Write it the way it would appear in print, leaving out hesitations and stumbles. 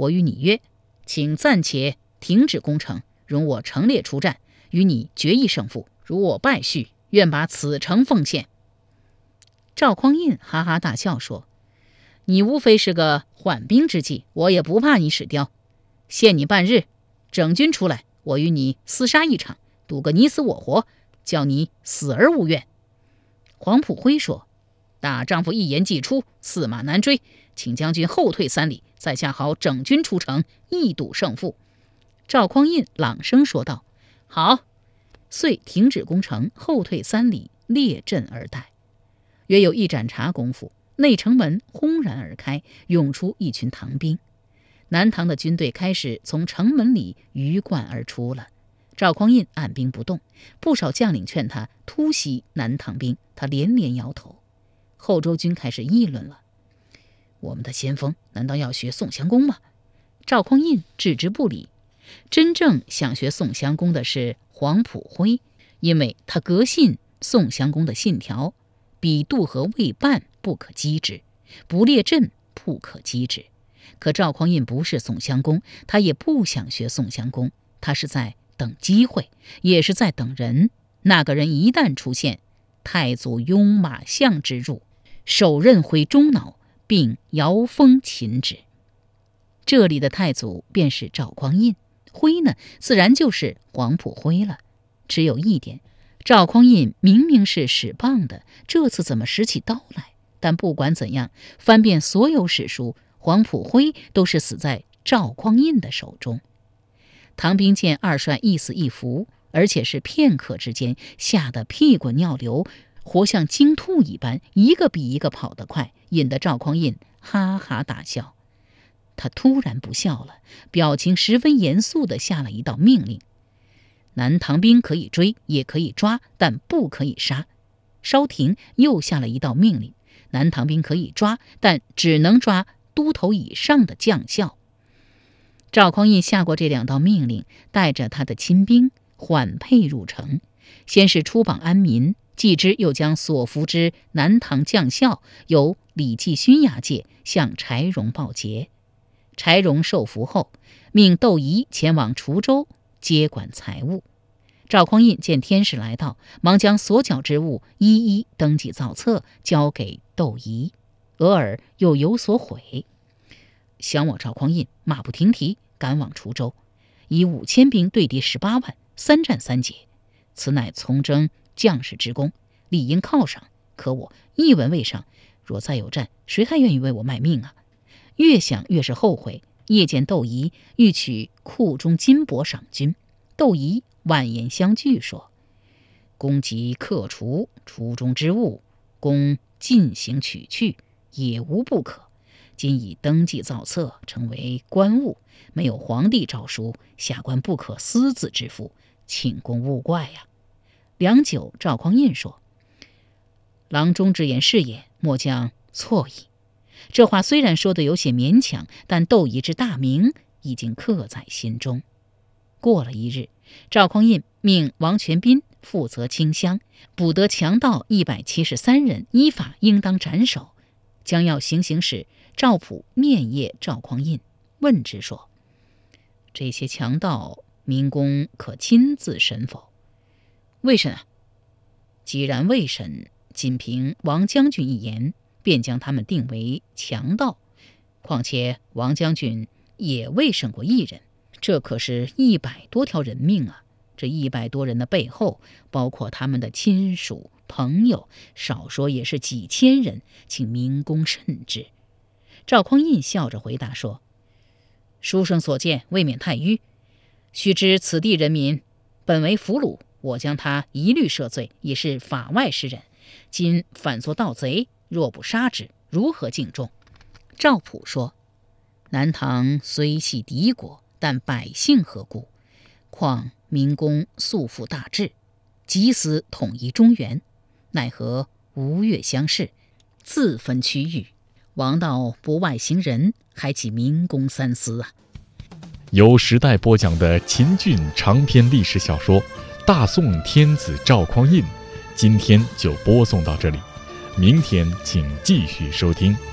我与你约，请暂且停止攻城，容我成列出战，与你决一胜负。如我败絮，愿把此城奉献。”赵匡胤哈哈大笑说：“你无非是个缓兵之计，我也不怕你使刁。限你半日，整军出来，我与你厮杀一场，赌个你死我活，叫你死而无怨。”黄埔辉说：“大丈夫一言既出，驷马难追，请将军后退3里，在下好整军出城，一赌胜负。”赵匡胤朗声说道：“好。”遂停止攻城，后退3里，列阵而待。约有一盏茶功夫，内城门轰然而开，涌出一群唐兵。南唐的军队开始从城门里鱼贯而出了。赵匡胤按兵不动，不少将领劝他突袭南唐兵，他连连摇头。后周军开始议论了：“我们的先锋难道要学宋襄公吗？”赵匡胤置之不理。真正想学宋襄公的是黄埔辉，因为他革信宋襄公的信条：彼渡河未半，不可击之；不列阵，不可击之。可赵匡胤不是宋襄公，他也不想学宋襄公，他是在等机会，也是在等人。那个人一旦出现，太祖拥马项之入，手刃挥中脑，并摇风擒之。这里的太祖便是赵匡胤，辉呢，自然就是黄埔辉了。只有一点，赵匡胤明明是使棒的，这次怎么使起刀来？但不管怎样，翻遍所有史书，黄埔辉都是死在赵匡胤的手中。唐兵见二帅一死一俘，而且是片刻之间，吓得屁滚尿流，活像惊兔一般，一个比一个跑得快，引得赵匡胤哈哈大笑。他突然不笑了，表情十分严肃地下了一道命令：南唐兵可以追，也可以抓，但不可以杀。稍停，又下了一道命令：南唐兵可以抓，但只能抓都头以上的将校。赵匡胤下过这2道命令，带着他的亲兵缓配入城，先是出榜安民，继之又将所俘之南唐将校由李继勋押解，向柴荣报捷。柴荣受俘后，命窦仪前往滁州接管财务。赵匡胤见天使来到，忙将所缴之物一一登记造册，交给窦仪，俄尔又有所悔。想我赵匡胤马不停蹄赶往滁州，以5000兵对敌18万，3战3捷，此乃从征将士之功，理应犒赏。可我一文未上，若再有战，谁还愿意为我卖命啊？越想越是后悔。夜见窦仪欲取库中金帛赏军，窦仪婉言相拒说：“公即克除滁中之物，公尽行取去，也无不可。今已登记造册，成为官物，没有皇帝诏书，下官不可私自支付，请公勿怪呀。”良久，赵匡胤说：“郎中之言是也，末将错矣。”这话虽然说得有些勉强，但窦仪之大名已经刻在心中。过了1日，赵匡胤命王全斌负责清乡，捕得强盗173人，依法应当斩首。将要行刑时，赵普面谒赵匡胤，问之说：“这些强盗，明公可亲自审否？”“未审啊。”“既然未审，仅凭王将军一言，便将他们定为强盗。况且王将军也未审过一人，这可是100多条人命啊！这100多人的背后，包括他们的亲属朋友，少说也是几千人，请明公慎之。”赵匡胤笑着回答说：“书生所见未免太迂。须知此地人民本为俘虏，我将他一律赦罪，已是法外之人。今反作盗贼，若不杀之，如何敬重？”赵普说：“南唐虽系敌国，但百姓何故？况明公素负大志，急思统一中原，奈何吴越相视，自分区域？王道不外行人，还请明公三思啊！” 由时代播讲的秦俊长篇历史小说《大宋天子赵匡胤》，今天就播送到这里，明天请继续收听。